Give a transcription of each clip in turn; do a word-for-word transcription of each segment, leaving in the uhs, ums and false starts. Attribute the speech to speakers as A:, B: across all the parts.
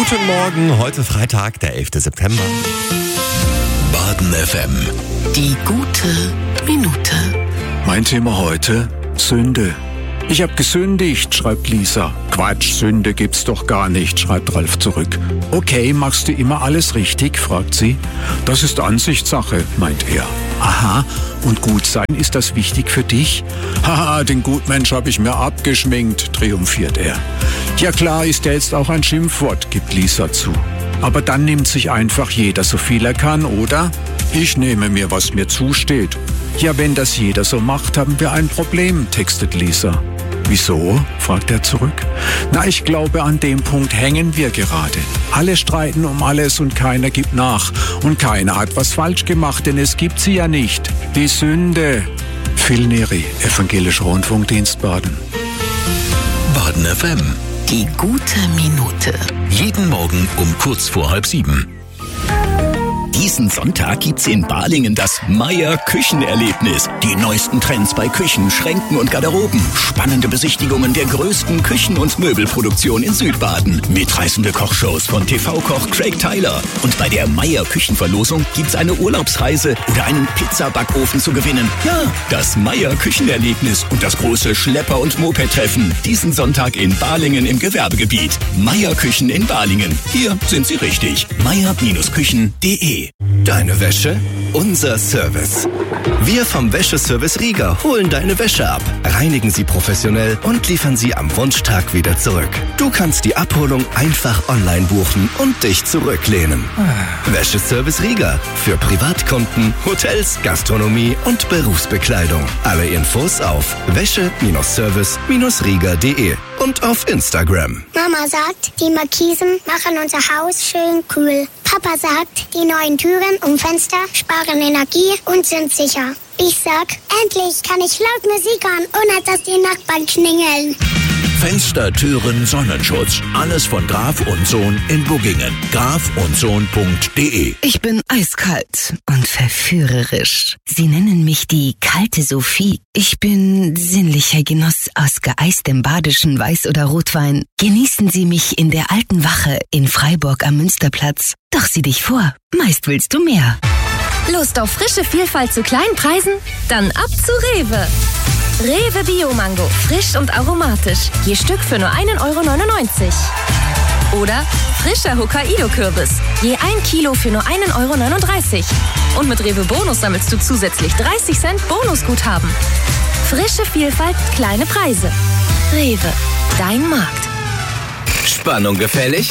A: Guten Morgen, heute Freitag, der elfte September.
B: Baden F M.
C: Die gute Minute.
D: Mein Thema heute: Sünde. Ich hab gesündigt, schreibt Lisa. Quatsch, Sünde gibt's doch gar nicht, schreibt Ralf zurück. Okay, machst du immer alles richtig, fragt sie. Das ist Ansichtssache, meint er. Aha, und gut sein, ist das wichtig für dich? Haha, den Gutmensch hab ich mir abgeschminkt, triumphiert er. Ja klar, ist ja jetzt auch ein Schimpfwort, gibt Lisa zu. Aber dann nimmt sich einfach jeder so viel er kann, oder? Ich nehme mir, was mir zusteht. Ja, wenn das jeder so macht, haben wir ein Problem, textet Lisa. Wieso? Fragt er zurück. Na, ich glaube, an dem Punkt hängen wir gerade. Alle streiten um alles und keiner gibt nach. Und keiner hat was falsch gemacht, denn es gibt sie ja nicht. Die Sünde. Phil Neri, Evangelischer Rundfunkdienst Baden.
B: Baden F M.
C: Die gute Minute.
B: Jeden Morgen um kurz vor halb sieben.
E: Diesen Sonntag gibt's in Balingen das Meier Küchenerlebnis. Die neuesten Trends bei Küchen, Schränken und Garderoben. Spannende Besichtigungen der größten Küchen- und Möbelproduktion in Südbaden. Mitreißende Kochshows von T V-Koch Craig Tyler. Und bei der Meier Küchenverlosung gibt's eine Urlaubsreise oder einen Pizzabackofen zu gewinnen. Ja, das Meier Küchenerlebnis und das große Schlepper- und Moped-Treffen. Diesen Sonntag in Balingen im Gewerbegebiet. Meier Küchen in Balingen. Hier sind Sie richtig. meier Küchen punkt de.
F: Deine Wäsche? Unser Service. Wir vom Wäscheservice Rieger holen deine Wäsche ab, reinigen sie professionell und liefern sie am Wunschtag wieder zurück. Du kannst die Abholung einfach online buchen und dich zurücklehnen. Wäscheservice Rieger. Für Privatkunden, Hotels, Gastronomie und Berufsbekleidung. Alle Infos auf wäsche-service rieger punkt de und auf Instagram.
G: Mama sagt, die Markisen machen unser Haus schön kühl. Papa sagt, die neuen Türen und Fenster sparen Energie und sind sicher. Ich sag, endlich kann ich laut Musik hören, ohne dass die Nachbarn klingeln.
B: Fenster, Türen, Sonnenschutz. Alles von Graf und Sohn in Buggingen. graf und sohn punkt de.
C: Ich bin eiskalt und verführerisch. Sie nennen mich die kalte Sophie. Ich bin sinnlicher Genuss aus geeistem badischen Weiß- oder Rotwein. Genießen Sie mich in der alten Wache in Freiburg am Münsterplatz. Doch sieh dich vor, meist willst du mehr.
H: Lust auf frische Vielfalt zu kleinen Preisen? Dann ab zu Rewe. Rewe Bio-Mango, frisch und aromatisch. Je Stück für nur ein Euro neunundneunzig. Oder frischer Hokkaido-Kürbis. Je ein Kilo für nur ein Euro neununddreißig. Und mit Rewe Bonus sammelst du zusätzlich dreißig Cent Bonusguthaben. Frische Vielfalt, kleine Preise. Rewe, dein Markt.
F: Spannung gefällig?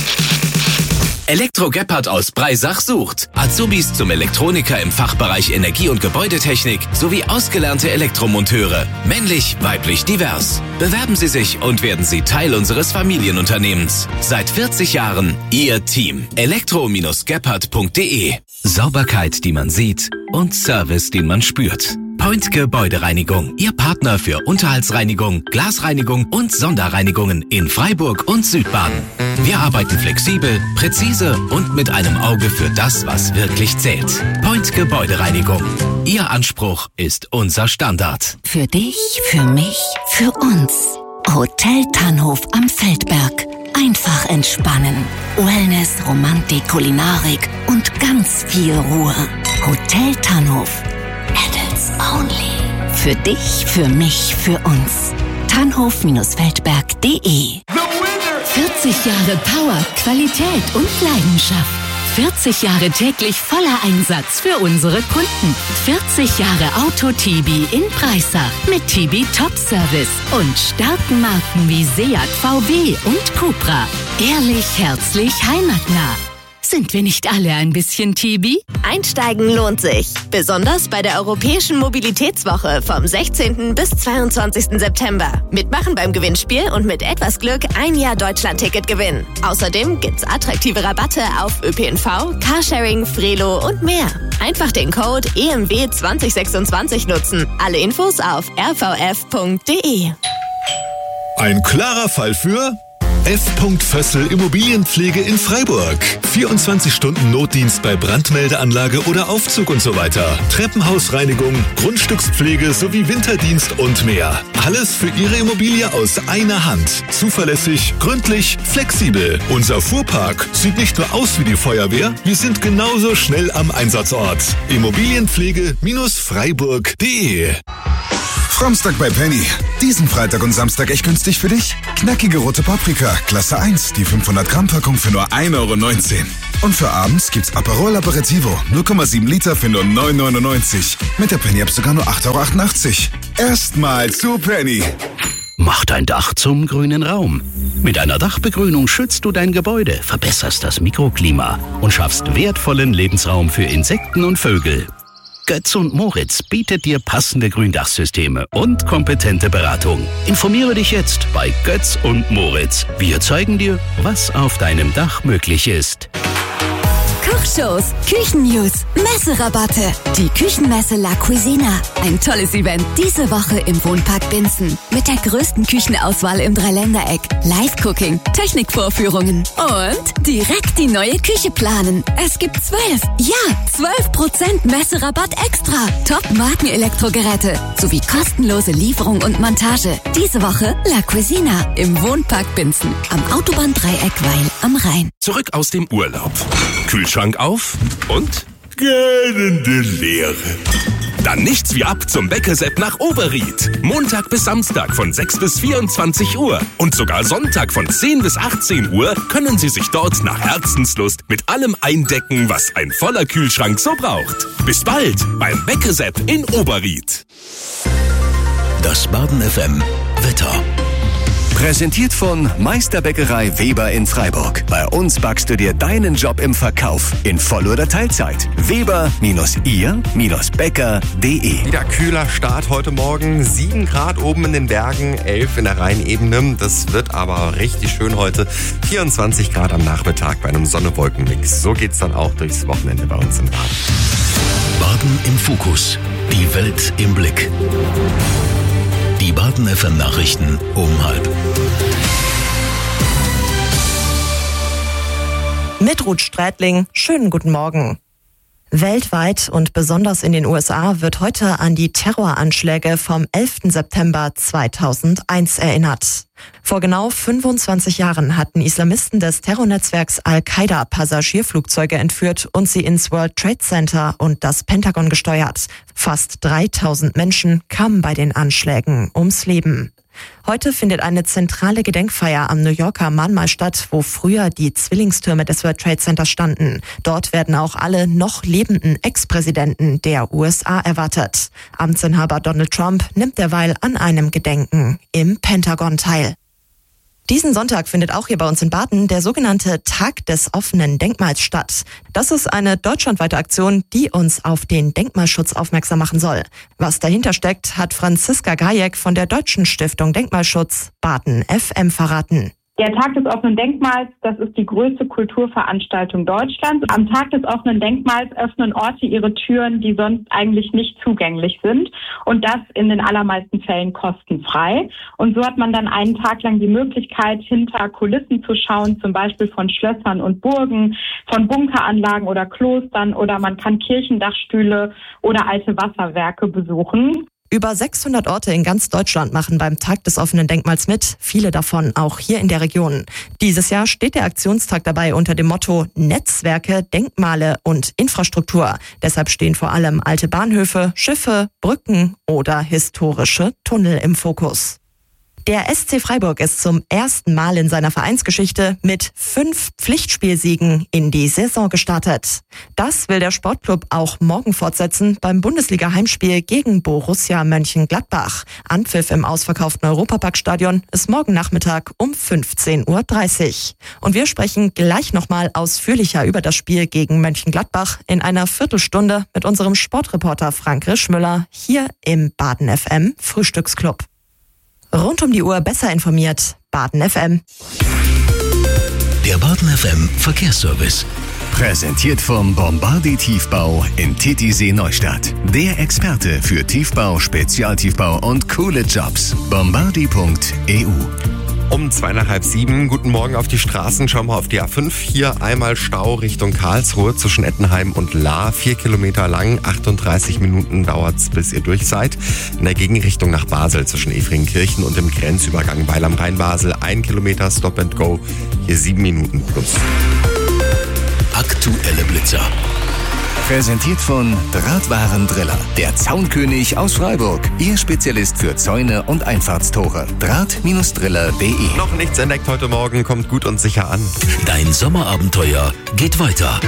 B: Elektro Gebhardt aus Breisach sucht Azubis zum Elektroniker im Fachbereich Energie- und Gebäudetechnik sowie ausgelernte Elektromonteure. Männlich, weiblich, divers. Bewerben Sie sich und werden Sie Teil unseres Familienunternehmens. Seit vierzig Jahren Ihr Team. elektro gebhardt punkt de. Sauberkeit, die man sieht und Service, den man spürt. Point Gebäudereinigung. Ihr Partner für Unterhaltsreinigung, Glasreinigung und Sonderreinigungen in Freiburg und Südbaden. Wir arbeiten flexibel, präzise und mit einem Auge für das, was wirklich zählt. Point Gebäudereinigung. Ihr Anspruch ist unser Standard.
C: Für dich, für mich, für uns. Hotel Tannhof am Feldberg. Einfach entspannen. Wellness, Romantik, Kulinarik und ganz viel Ruhe. Hotel Tannhof. Adults only. Für dich, für mich, für uns. tannhof feldberg punkt de. vierzig Jahre Power, Qualität und Leidenschaft. vierzig Jahre täglich voller Einsatz für unsere Kunden. vierzig Jahre Auto-Tibi in Breisach mit Tibi Top Service und starken Marken wie Seat, V W und Cupra. Ehrlich, herzlich, heimatnah. Sind wir nicht alle ein bisschen Tibi?
H: Einsteigen lohnt sich. Besonders bei der Europäischen Mobilitätswoche vom sechzehnten bis zweiundzwanzigsten September. Mitmachen beim Gewinnspiel und mit etwas Glück ein Jahr Deutschland-Ticket gewinnen. Außerdem gibt's attraktive Rabatte auf Ö P N V, Carsharing, Frelo und mehr. Einfach den Code E M W zwanzig sechsundzwanzig nutzen. Alle Infos auf r v f punkt de.
I: Ein klarer Fall für F. Vössel Immobilienpflege in Freiburg. vierundzwanzig Stunden Notdienst bei Brandmeldeanlage oder Aufzug und so weiter. Treppenhausreinigung, Grundstückspflege sowie Winterdienst und mehr. Alles für Ihre Immobilie aus einer Hand. Zuverlässig, gründlich, flexibel. Unser Fuhrpark sieht nicht nur aus wie die Feuerwehr, wir sind genauso schnell am Einsatzort. Immobilienpflege-freiburg punkt de.
J: Samstag bei Penny. Diesen Freitag und Samstag echt günstig für dich? Knackige rote Paprika, Klasse eins, die fünfhundert Gramm Packung für nur ein Euro neunzehn. Und für abends gibt's Aperol Aperitivo, null Komma sieben Liter für nur neun Euro neunundneunzig. Mit der Penny-App sogar nur acht Euro achtundachtzig. Erstmal zu Penny.
E: Mach dein Dach zum grünen Raum. Mit einer Dachbegrünung schützt du dein Gebäude, verbesserst das Mikroklima und schaffst wertvollen Lebensraum für Insekten und Vögel. Götz und Moritz bietet dir passende Gründachsysteme und kompetente Beratung. Informiere dich jetzt bei Götz und Moritz. Wir zeigen dir, was auf deinem Dach möglich ist.
C: Kochshows, Küchennews, Messerabatte. Die Küchenmesse La Cuisina. Ein tolles Event diese Woche im Wohnpark Binzen. Mit der größten Küchenauswahl im Dreiländereck. Live-Cooking, Technikvorführungen und direkt die neue Küche planen. Es gibt zwölf, ja, zwölf Prozent Messerabatt extra. Top-Marken-Elektrogeräte sowie kostenlose Lieferung und Montage. Diese Woche La Cuisina im Wohnpark Binzen. Am Autobahndreieck Weil am Rhein.
K: Zurück aus dem Urlaub. Kühlschrank auf und gähnende Leere. Dann nichts wie ab zum Bäckersepp nach Oberried. Montag bis Samstag von sechs bis vierundzwanzig Uhr. Und sogar Sonntag von zehn bis achtzehn Uhr können Sie sich dort nach Herzenslust mit allem eindecken, was ein voller Kühlschrank so braucht. Bis bald beim Bäckersepp in Oberried.
E: Das Baden F M Wetter.
F: Präsentiert von Meisterbäckerei Weber in Freiburg. Bei uns backst du dir deinen Job im Verkauf in Voll- oder Teilzeit. Weber ihr Bäcker punkt de.
A: Wieder kühler Start heute Morgen. sieben Grad oben in den Bergen, elf in der Rheinebene. Das wird aber richtig schön heute. vierundzwanzig Grad am Nachmittag bei einem Sonne-Wolken-Mix. So geht's dann auch durchs Wochenende bei uns in Baden.
E: Baden im Fokus. Die Welt im Blick. Die Baden F M Nachrichten um halb.
L: Mit Ruth Strätling, schönen guten Morgen. Weltweit und besonders in den U S A wird heute an die Terroranschläge vom elften September zweitausendeins erinnert. Vor genau fünfundzwanzig Jahren hatten Islamisten des Terrornetzwerks Al-Qaida Passagierflugzeuge entführt und sie ins World Trade Center und das Pentagon gesteuert. Fast dreitausend Menschen kamen bei den Anschlägen ums Leben. Heute findet eine zentrale Gedenkfeier am New Yorker Mahnmal statt, wo früher die Zwillingstürme des World Trade Centers standen. Dort werden auch alle noch lebenden Ex-Präsidenten der U S A erwartet. Amtsinhaber Donald Trump nimmt derweil an einem Gedenken im Pentagon teil. Diesen Sonntag findet auch hier bei uns in Baden der sogenannte Tag des offenen Denkmals statt. Das ist eine deutschlandweite Aktion, die uns auf den Denkmalschutz aufmerksam machen soll. Was dahinter steckt, hat Franziska Gajek von der Deutschen Stiftung Denkmalschutz Baden F M verraten.
M: Der Tag des offenen Denkmals, das ist die größte Kulturveranstaltung Deutschlands. Am Tag des offenen Denkmals öffnen Orte ihre Türen, die sonst eigentlich nicht zugänglich sind. Und das in den allermeisten Fällen kostenfrei. Und so hat man dann einen Tag lang die Möglichkeit, hinter Kulissen zu schauen, zum Beispiel von Schlössern und Burgen, von Bunkeranlagen oder Klostern, oder man kann Kirchendachstühle oder alte Wasserwerke besuchen.
L: Über sechshundert Orte in ganz Deutschland machen beim Tag des offenen Denkmals mit, viele davon auch hier in der Region. Dieses Jahr steht der Aktionstag dabei unter dem Motto Netzwerke, Denkmale und Infrastruktur. Deshalb stehen vor allem alte Bahnhöfe, Schiffe, Brücken oder historische Tunnel im Fokus. Der S C Freiburg ist zum ersten Mal in seiner Vereinsgeschichte mit fünf Pflichtspielsiegen in die Saison gestartet. Das will der Sportclub auch morgen fortsetzen beim Bundesliga-Heimspiel gegen Borussia Mönchengladbach. Anpfiff im ausverkauften Europaparkstadion ist morgen Nachmittag um fünfzehn Uhr dreißig. Und wir sprechen gleich nochmal ausführlicher über das Spiel gegen Mönchengladbach in einer Viertelstunde mit unserem Sportreporter Frank Rischmüller hier im Baden F M Frühstücksclub. Rund um die Uhr besser informiert, Baden F M.
E: Der Baden F M Verkehrsservice.
F: Präsentiert vom Bombardi Tiefbau in Titisee Neustadt. Der Experte für Tiefbau, Spezialtiefbau und coole Jobs. bombardi punkt e u.
A: Um zwei nach halb sieben. Guten Morgen auf die Straßen. Schauen wir auf die A fünf. Hier einmal Stau Richtung Karlsruhe zwischen Ettenheim und Lahr. Vier Kilometer lang. achtunddreißig Minuten dauert's, bis ihr durch seid. In der Gegenrichtung nach Basel zwischen Efringkirchen und dem Grenzübergang Weil am Rhein Basel. Ein Kilometer Stop and Go. Hier sieben Minuten plus.
B: Aktuelle Blitzer.
E: Präsentiert von Drahtwarendriller, der Zaunkönig aus Freiburg. Ihr Spezialist für Zäune und Einfahrtstore. Draht Driller punkt de.
A: Noch nichts entdeckt heute Morgen. Kommt gut und sicher an.
B: Dein Sommerabenteuer geht weiter.